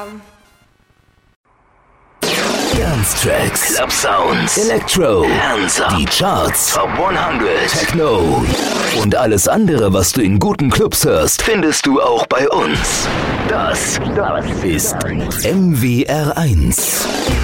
Dance-Tracks, Club Sounds, Electro, Hands Up, die Charts, Top 100, Techno und alles andere, was du in guten Clubs hörst, findest du auch bei uns. Das ist MWR1.